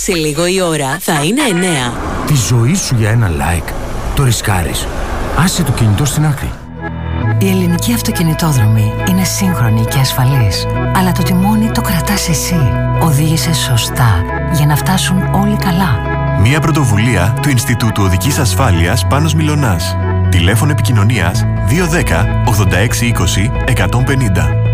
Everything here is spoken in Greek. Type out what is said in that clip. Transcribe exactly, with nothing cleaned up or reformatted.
Σε λίγο η ώρα θα είναι εννέα. Τη ζωή σου για ένα like. Το ρισκάρεις. Άσε το κινητό στην άκρη. Η ελληνική αυτοκινητόδρομη είναι σύγχρονη και ασφαλής. Αλλά το τιμόνι το κρατάς εσύ. Οδήγησε σωστά για να φτάσουν όλοι καλά. Μια πρωτοβουλία του Ινστιτούτου Οδικής Ασφάλειας Πάνος Μιλωνάς. Τηλέφωνο επικοινωνίας δύο ένα μηδέν ογδόντα έξι είκοσι εκατόν πενήντα.